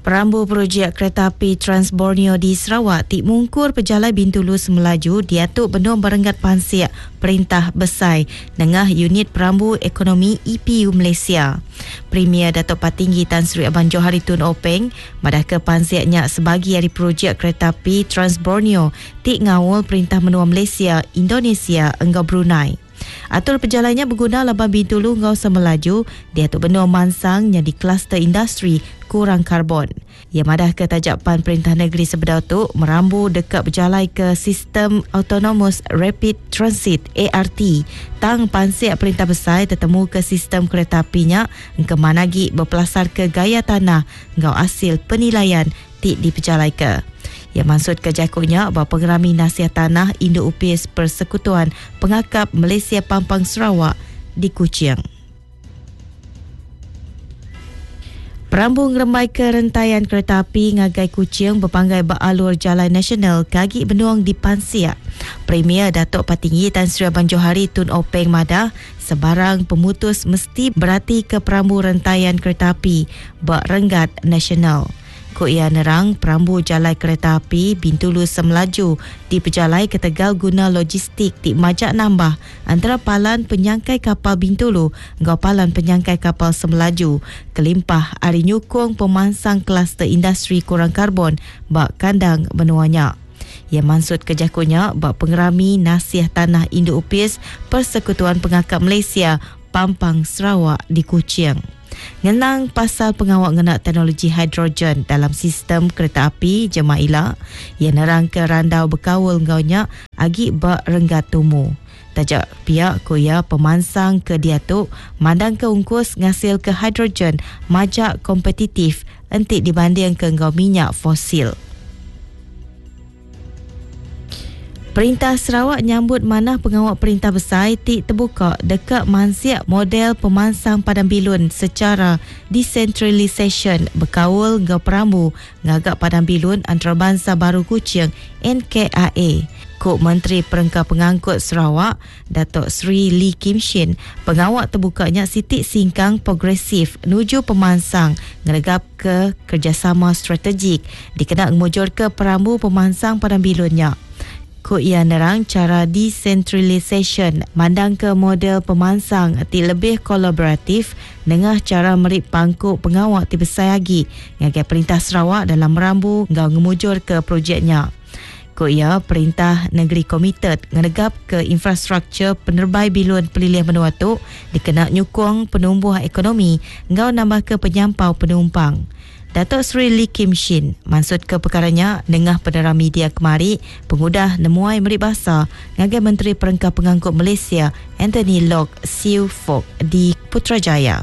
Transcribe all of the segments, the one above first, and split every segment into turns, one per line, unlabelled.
Perambu projek kereta api Trans Borneo di Sarawak tik mungkur pejalan Bintulu Semelaju diatuk benung berenggat pansiak Perintah Besai Nengah Unit Perambu Ekonomi EPU Malaysia. Premier Datuk Patinggi Tan Sri Abang Johari Tun Openg madah ke pansiaknya sebagi dari projek kereta api Trans Borneo tik ngawal Perintah Menua Malaysia, Indonesia engkau Brunei. Atur perjalanannya berguna laban Bintulu engkau Semelaju diatuk benua mansang yang di kluster industri kurang karbon. Ia madah ke tajapan Perintah Negeri Sebedau tu merambu dekat berjalan ke sistem Autonomous Rapid Transit ART tang pansiak Perintah Besar tertemu ke sistem kereta apinya engke managi berpelasar ke gaya tanah engkau hasil penilaian tik di perjalan ke. Ia maksud ke jakunya bahawa pengerami nasihat tanah Indo-UPS Persekutuan Pengakap Malaysia Pampang Sarawak di Kuching. Perambung remai ke rentaian kereta api ngagai Kuching berpanggai beralur jalan nasional kagi benuang di pansiak. Premier Datuk Patinggi Tan Sri Abang Johari Tun Openg madah sebarang pemutus mesti berhati ke perambu rentaian kereta api berenggat nasional. Ko ia nerang perambu jalan kereta api Bintulu Semelaju di pejalai ke Tegal guna logistik di majak nambah antara palan penyangkai kapal Bintulu dengan palan penyangkai kapal Semelaju kelimpah ari nyukung pemansang kluster industri kurang karbon bak kandang benuanya. Ia maksud kejakunya bak pengerami nasihat tanah Indo-UPS Persekutuan Pengakap Malaysia Pampang Sarawak di Kuching. Ngenang pasal pengawak ngenak teknologi hidrogen dalam sistem kereta api Jemaila, ia nerang ke randau berkawal ngaunya agi bak renggat tumu. Tajak pihak koya pemansang ke diatuk mandang ke ungkus ngasil ke hidrogen majak kompetitif entik dibanding ke ngau minyak fosil. Perintah Sarawak nyambut manah pengawak Perintah Besar tik terbuka dekat mansiak model pemansang Padang Bilun secara decentralisation berkawal ngau perambu ngagak Padang Bilun Antarabangsa Baru Kuching NKIA. Kok Menteri Perengkap Pengangkut Sarawak Datuk Sri Lee Kim Shin pengawak terbukanya sitik singkang progresif nuju pemansang ngeregap ke kerjasama strategik dikenak mujur ke perambu pemansang Padang Bilunnya. Ko ia nerang cara decentralisation mandang ke model pemansang ti lebih kolaboratif dengan cara merik pangkuk pengawak ti besar lagi ngagai Perintah Sarawak dalam merambu ngau ngemujur ke projeknya. Ko ia Perintah Negeri komited ngenegap ke infrastruktur penerbai bilun pelilih benua tu dikenak nyukung penumbuhan ekonomi ngau nambah ke penyampau penumpang. Datuk Sri Lee Kim Shin maksud ke perkaranya dengah penera media kemari pengudah nemuai merik bahasa ngagai Menteri Perengkap Pengangkut Malaysia Anthony Loke Siu Fok di Putrajaya.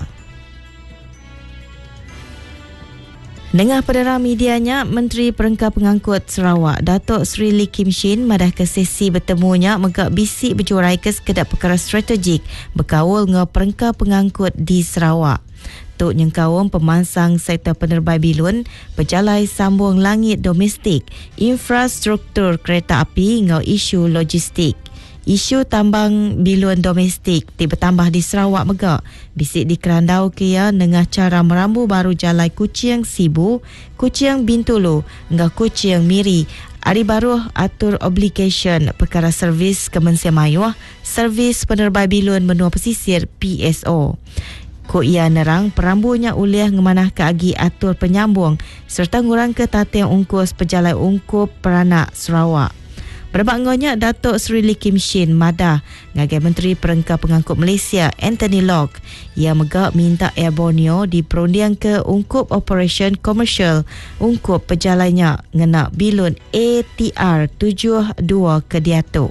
Dengah penera medianya Menteri Perengkap Pengangkut Sarawak Datuk Sri Lee Kim Shin madah ke sesi bertemunya megak bisik berjurai ke sekedap perkara strategik berkawal dengan Perengkap Pengangkut di Sarawak. Tok nyengkawang pemansang sektor penerbai bilun berjalai sambung langit domestik, infrastruktur kereta api ngau isu logistik. Isu tambang bilun domestik tiba tambah di Sarawak megak. Bisik di kerandau kia dengan cara merambu baru jalai Kuching Sibu, Kuching Bintulu ngau Kuching Miri. Ari baru atur obligation perkara servis Kementerian Mayuah, servis penerbai bilun benua pesisir PSO. Ko ia nerang perambunya uliah ngemanah ke agi atur penyambung serta ngurang ke tatang ungkus pejalan ungkup peranak Sarawak. Berbak ngonya Datuk Sri Lee Kim Shin madah ngagai Menteri Perengkap Pengangkut Malaysia Anthony Loke ia megak minta Air Borneo diperundiang ke ungkup operation komersial ungkup pejalannya ngenak bilun ATR 72 ke diatuk.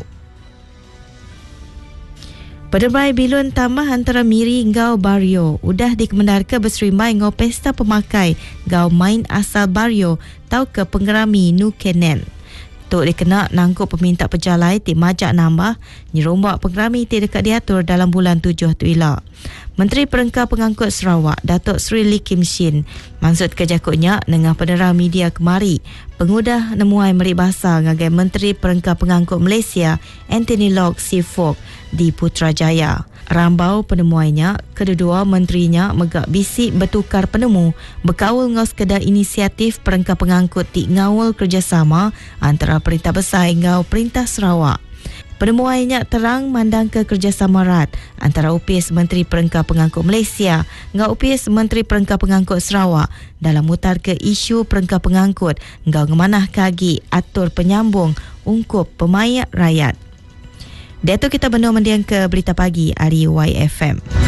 Penerbai bilun tambah antara Miri ngau Bario udah dikemendarkan berserimai ngau pesta pemakai ngau main asal Bario tau ke pengerami Nukenen. Tok dikena nangkuk peminta pejalai ti majak nambah nyerombak pengerami ti dekat diatur dalam bulan 7 tu ila. Menteri Perengkah Pengangkut Sarawak, Datuk Seri Lee Kim Shin, maksud kejakutnya dengan penerang media kemari, pengudah nemuai meribasa ngagai Menteri Perengkah Pengangkut Malaysia, Anthony Locke Sifok di Putrajaya. Rambau penemuainya, kedua menterinya megak bisik bertukar penemu, berkawal ngau sekedar inisiatif Perengkah Pengangkut ti ngawal kerjasama antara Perintah Besar ngau Perintah Sarawak. Penemuannya terang mandang ke kerjasama erat antara UPS Menteri Perengkah Pengangkut Malaysia dengan UPS Menteri Perengkah Pengangkut Sarawak dalam mutar ke isu perengkah pengangkut ngau ngemanah kagi atur penyambung ungkup pemayak rakyat. Dato kita benua mendiang ke berita pagi hari YFM.